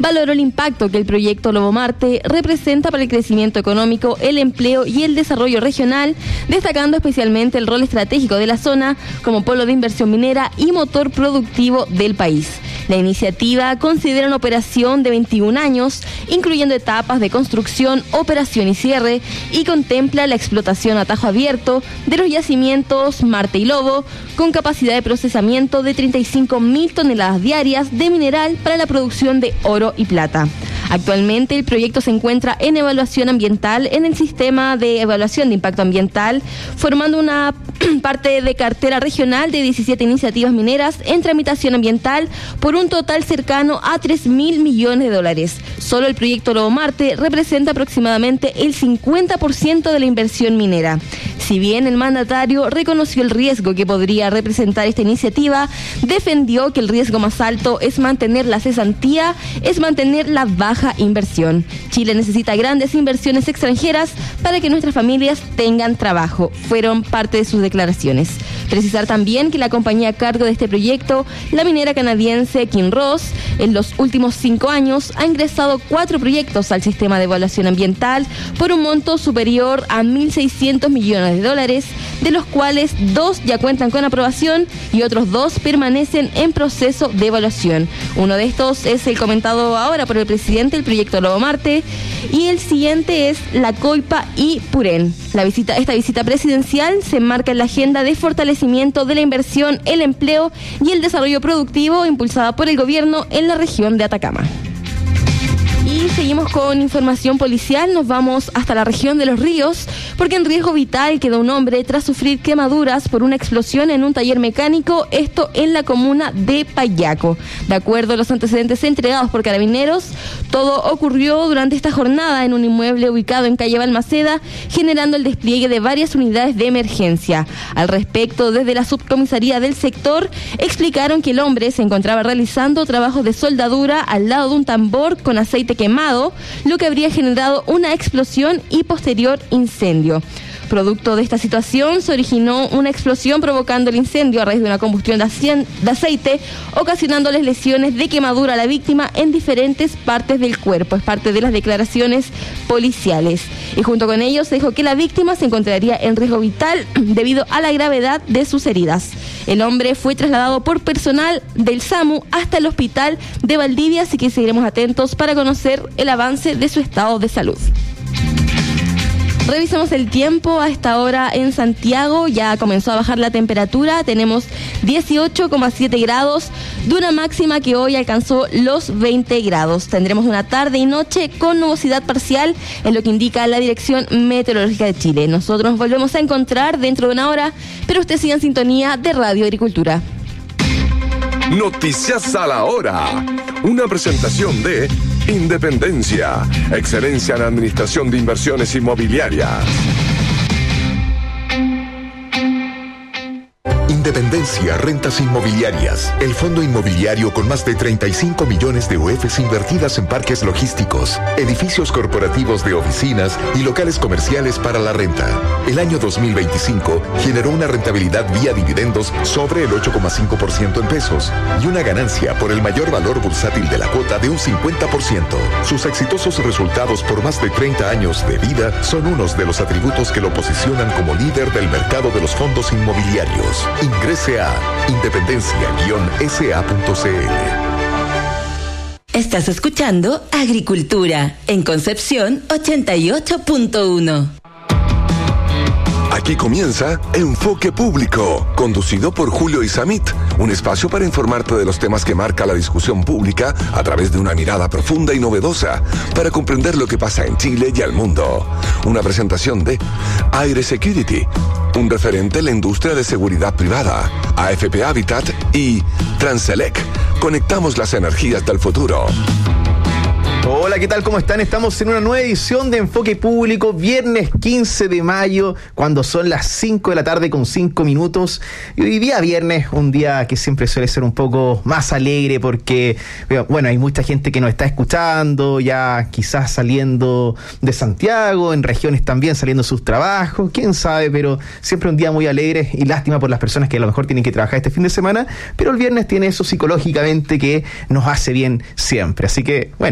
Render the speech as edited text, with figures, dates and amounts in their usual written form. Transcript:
valoró el impacto que el proyecto Lobo Marte representa para el crecimiento económico, el empleo y el desarrollo regional, destacando especialmente el rol estratégico de la zona como polo de inversión minera y motor productivo del país. La iniciativa considera una operación de 21 años, incluyendo etapas de construcción, operación y cierre, y contempla la explotación a tajo abierto de los yacimientos Marte y Lobo, con capacidad de procesamiento de 35.000 toneladas diarias de mineral para la producción de oro y plata. Actualmente el proyecto se encuentra en evaluación ambiental en el sistema de evaluación de impacto ambiental, formando una parte de cartera regional de 17 iniciativas mineras en tramitación ambiental por un total cercano a $3.000 millones. Solo el proyecto Lobo Marte representa aproximadamente el 50% de la inversión minera. Si bien el mandatario reconoció el riesgo que podría representar esta iniciativa, defendió que el riesgo más alto es mantener la cesantía, es mantener la baja inversión. Chile necesita grandes inversiones extranjeras para que nuestras familias tengan trabajo, fueron parte de sus declaraciones. Precisar también que la compañía a cargo de este proyecto, la minera canadiense Kinross, en los últimos 5 años ha ingresado 4 proyectos al sistema de evaluación ambiental por un monto superior a $1.600 millones, de los cuales 2 ya cuentan con aprobación y otros 2 permanecen en proceso de evaluación. Uno de estos es el comentado ahora por el presidente, el proyecto Lobo Marte, y el siguiente es la Coipa y Purén. Esta visita presidencial se enmarca en la agenda de fortalecimiento de la inversión, el empleo y el desarrollo productivo impulsada por el gobierno en la región de Atacama. Y seguimos con información policial, nos vamos hasta la región de Los Ríos, porque en riesgo vital quedó un hombre tras sufrir quemaduras por una explosión en un taller mecánico, esto en la comuna de Payaco. De acuerdo a los antecedentes entregados por Carabineros, todo ocurrió durante esta jornada en un inmueble ubicado en calle Balmaceda, generando el despliegue de varias unidades de emergencia. Al respecto, desde la subcomisaría del sector, explicaron que el hombre se encontraba realizando trabajos de soldadura al lado de un tambor con aceite quemado, lo que habría generado una explosión y posterior incendio. Producto de esta situación se originó una explosión provocando el incendio a raíz de una combustión de aceite, ocasionándoles lesiones de quemadura a la víctima en diferentes partes del cuerpo. Es parte de las declaraciones policiales. Y junto con ello se dijo que la víctima se encontraría en riesgo vital debido a la gravedad de sus heridas. El hombre fue trasladado por personal del SAMU hasta el hospital de Valdivia, así que seguiremos atentos para conocer el avance de su estado de salud. Revisamos el tiempo a esta hora en Santiago, ya comenzó a bajar la temperatura, tenemos 18,7 grados, de una máxima que hoy alcanzó los 20 grados. Tendremos una tarde y noche con nubosidad parcial, en lo que indica la Dirección Meteorológica de Chile. Nosotros nos volvemos a encontrar dentro de una hora, pero usted siga en sintonía de Radio Agricultura. Noticias a la hora, una presentación de Independencia, excelencia en administración de inversiones inmobiliarias. Independencia Rentas Inmobiliarias, el fondo inmobiliario con más de 35 millones de UFs invertidas en parques logísticos, edificios corporativos de oficinas y locales comerciales para la renta. El año 2025 generó una rentabilidad vía dividendos sobre el 8,5% en pesos y una ganancia por el mayor valor bursátil de la cuota de un 50%. Sus exitosos resultados por más de 30 años de vida son unos de los atributos que lo posicionan como líder del mercado de los fondos inmobiliarios. Ingrese a independencia-sa.cl. Estás escuchando Agricultura en Concepción 88.1. Aquí comienza Enfoque Público, conducido por Julio Isamit, un espacio para informarte de los temas que marca la discusión pública a través de una mirada profunda y novedosa para comprender lo que pasa en Chile y al mundo. Una presentación de Aire Security, un referente en la industria de seguridad privada, AFP Habitat y Transelec. Conectamos las energías del futuro. Hola, ¿qué tal? ¿Cómo están? Estamos en una nueva edición de Enfoque Público, viernes 15 de mayo, cuando son las 5 de la tarde con 5 minutos. Y hoy día viernes, un día que siempre suele ser un poco más alegre porque, bueno, hay mucha gente que nos está escuchando, ya quizás saliendo de Santiago, en regiones también saliendo sus trabajos, quién sabe, pero siempre un día muy alegre y lástima por las personas que a lo mejor tienen que trabajar este fin de semana, pero el viernes tiene eso psicológicamente que nos hace bien siempre. Así que, bueno,